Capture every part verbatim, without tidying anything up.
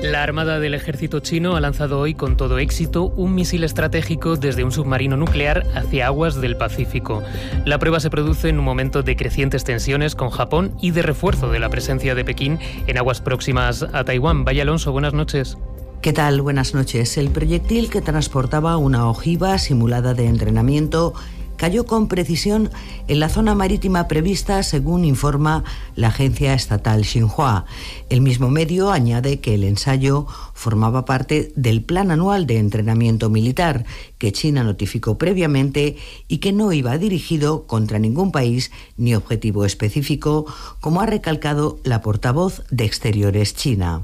La Armada del Ejército chino ha lanzado hoy con todo éxito un misil estratégico desde un submarino nuclear hacia aguas del Pacífico. La prueba se produce en un momento de crecientes tensiones con Japón y de refuerzo de la presencia de Pekín en aguas próximas a Taiwán. Valle Alonso, buenas noches. ¿Qué tal? Buenas noches. El proyectil que transportaba una ojiva simulada de entrenamiento cayó con precisión en la zona marítima prevista, según informa la agencia estatal Xinhua. El mismo medio añade que el ensayo formaba parte del plan anual de entrenamiento militar que China notificó previamente y que no iba dirigido contra ningún país ni objetivo específico, como ha recalcado la portavoz de Exteriores china.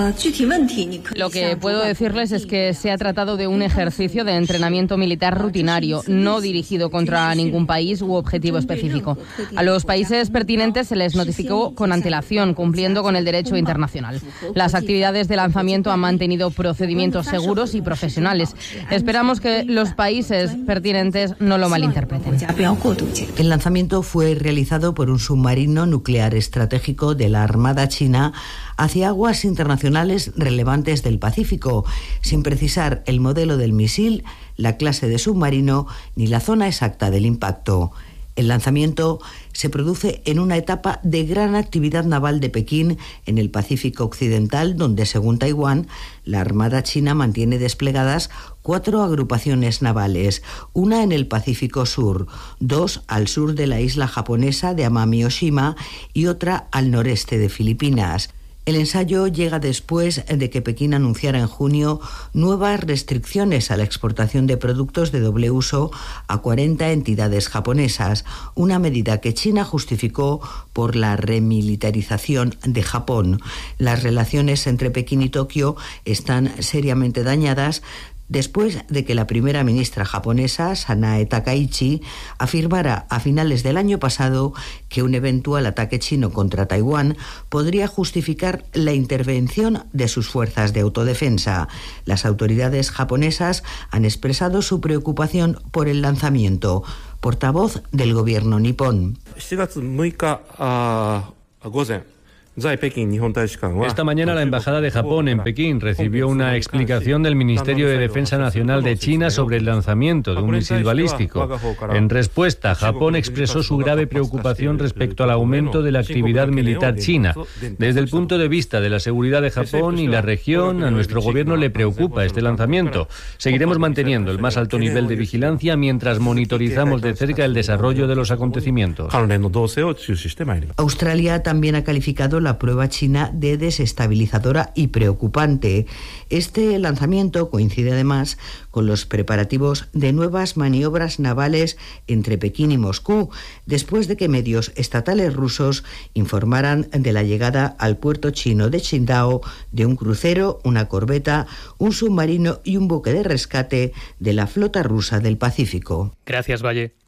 Lo que puedo decirles es que se ha tratado de un ejercicio de entrenamiento militar rutinario, no dirigido contra ningún país u objetivo específico. A los países pertinentes se les notificó con antelación, cumpliendo con el derecho internacional. Las actividades de lanzamiento han mantenido procedimientos seguros y profesionales. Esperamos que los países pertinentes no lo malinterpreten. El lanzamiento fue realizado por un submarino nuclear estratégico de la Armada china hacia aguas internacionales relevantes del Pacífico, sin precisar el modelo del misil, la clase de submarino ni la zona exacta del impacto. El lanzamiento se produce en una etapa de gran actividad naval de Pekín en el Pacífico Occidental, donde, según Taiwán, la Armada china mantiene desplegadas cuatro agrupaciones navales, una en el Pacífico Sur, dos al sur de la isla japonesa de Amami-Oshima y otra al noreste de Filipinas. El ensayo llega después de que Pekín anunciara en junio nuevas restricciones a la exportación de productos de doble uso a cuarenta entidades japonesas, una medida que China justificó por la remilitarización de Japón. Las relaciones entre Pekín y Tokio están seriamente dañadas después de que la primera ministra japonesa, Sanae Takaichi, afirmara a finales del año pasado que un eventual ataque chino contra Taiwán podría justificar la intervención de sus fuerzas de autodefensa. Las autoridades japonesas han expresado su preocupación por el lanzamiento. Portavoz del gobierno nipón. Esta mañana la Embajada de Japón en Pekín recibió una explicación del Ministerio de Defensa Nacional de China sobre el lanzamiento de un misil balístico. En respuesta, Japón expresó su grave preocupación respecto al aumento de la actividad militar china. Desde el punto de vista de la seguridad de Japón y la región, a nuestro gobierno le preocupa este lanzamiento. Seguiremos manteniendo el más alto nivel de vigilancia mientras monitorizamos de cerca el desarrollo de los acontecimientos. Australia también ha calificado la prueba china de desestabilizadora y preocupante. Este lanzamiento coincide además con los preparativos de nuevas maniobras navales entre Pekín y Moscú, después de que medios estatales rusos informaran de la llegada al puerto chino de Qingdao de un crucero, una corbeta, un submarino y un buque de rescate de la flota rusa del Pacífico. Gracias, Valle.